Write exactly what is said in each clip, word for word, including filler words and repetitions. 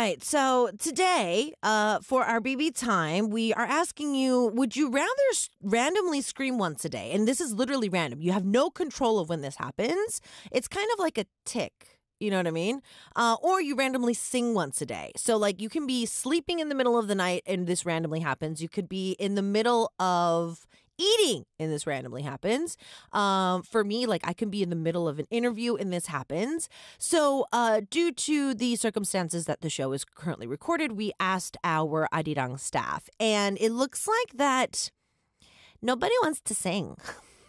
right. So today, uh, for our B B time, we are asking you, would you rather s- randomly scream once a day? And this is literally random. You have no control of when this happens. It's kind of like a tick. You know what I mean? Uh, or you randomly sing once a day. So, like, you can be sleeping in the middle of the night and this randomly happens. You could be in the middle of eating and this randomly happens. Um, for me, like, I can be in the middle of an interview and this happens. So, uh, due to the circumstances that the show is currently recorded, we asked our Arirang staff, and it looks like that nobody wants to sing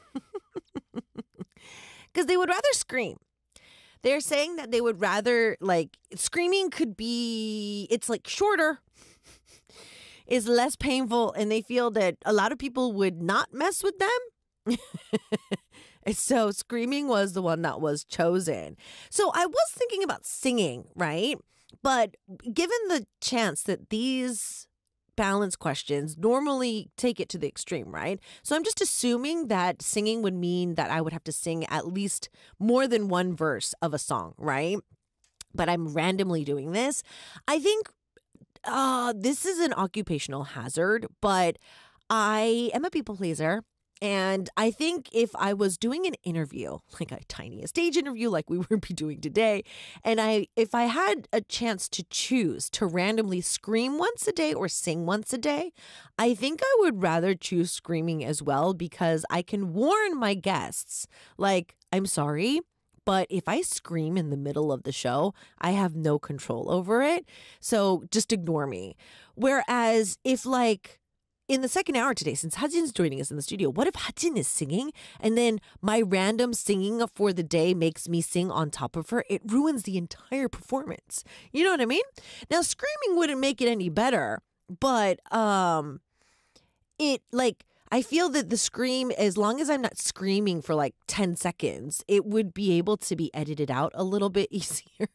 because they would rather scream. They're saying that they would rather, like, screaming could be, it's like shorter, is less painful, and they feel that a lot of people would not mess with them. And so screaming was the one that was chosen. So I was thinking about singing, right? But given the chance that these balance questions normally take it to the extreme, right? So I'm just assuming that singing would mean that I would have to sing at least more than one verse of a song, right? But I'm randomly doing this. I think uh, this is an occupational hazard, but I am a people pleaser. And I think if I was doing an interview, like a tiny stage interview like we would be doing today, and I if I had a chance to choose to randomly scream once a day or sing once a day, I think I would rather choose screaming as well, because I can warn my guests, like, I'm sorry, but if I scream in the middle of the show, I have no control over it. So just ignore me. Whereas if, like, in the second hour today, since Hajin's joining us in the studio, what if Hajin is singing and then my random singing for the day makes me sing on top of her? It ruins the entire performance. You know what I mean? Now, screaming wouldn't make it any better, but um, it, like, I feel that the scream, as long as I'm not screaming for like ten seconds, it would be able to be edited out a little bit easier.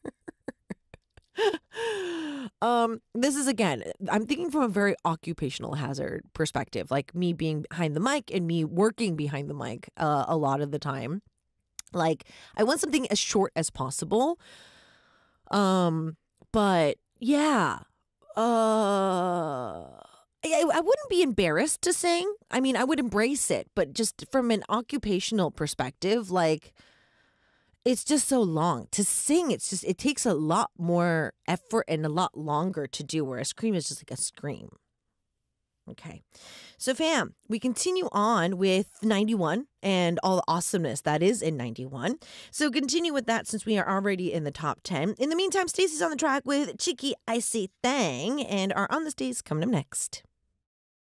um, this is, again, I'm thinking from a very occupational hazard perspective, like me being behind the mic and me working behind the mic uh, a lot of the time. Like, I want something as short as possible. Um, but yeah, uh, I, I wouldn't be embarrassed to sing. I mean, I would embrace it, but just from an occupational perspective, like, it's just so long to sing. It's just, it takes a lot more effort and a lot longer to do, where a scream is just like a scream. Okay. So, fam, we continue on with ninety-one and all the awesomeness that is in ninety-one. So continue with that since we are already in the top ten. In the meantime, Stacey's on the track with Cheeky Icy Thang, and our On the Stage coming up next.